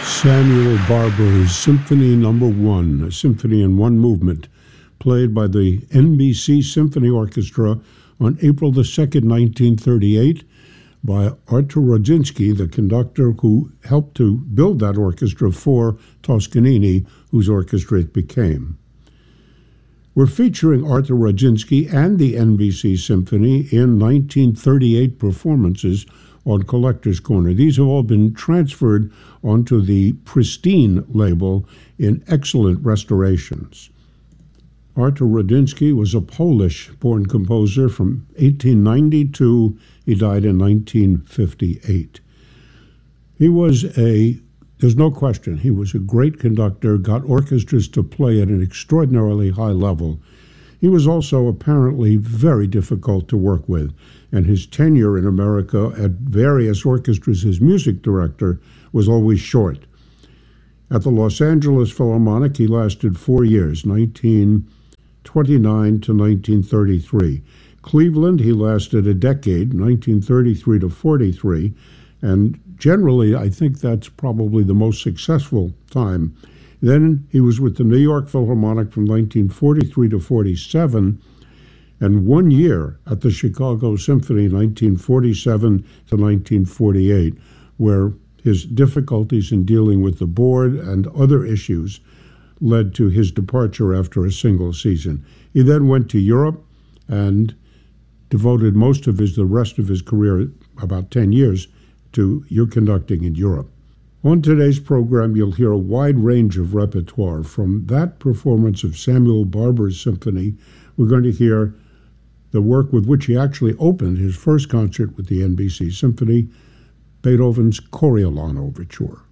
Samuel Barber's Symphony No. 1, a symphony in one movement, played by the NBC Symphony Orchestra on April the 2nd, 1938, by Artur Rodzinski, the conductor who helped to build that orchestra for Toscanini, whose orchestra it became. We're featuring Artur Rodzinski and the NBC Symphony in 1938 performances on Collector's Corner. These have all been transferred onto the Pristine label in excellent restorations. Artur Rodzinski was a Polish-born composer from 1892. He died in 1958. There's no question, he was a great conductor, got orchestras to play at an extraordinarily high level. He was also apparently very difficult to work with, and his tenure in America at various orchestras as music director was always short. At the Los Angeles Philharmonic, he lasted 4 years, 1929 to 1933. Cleveland, he lasted a decade, 1933 to 43, and generally, I think that's probably the most successful time. Then he was with the New York Philharmonic from 1943 to 47, and 1 year at the Chicago Symphony, 1947 to 1948, where his difficulties in dealing with the board and other issues led to his departure after a single season. He then went to Europe and devoted the rest of his career, about 10 years, to conducting in Europe. On today's program, you'll hear a wide range of repertoire. From that performance of Samuel Barber's symphony, we're going to hear the work with which he actually opened his first concert with the NBC Symphony, Beethoven's Coriolan Overture.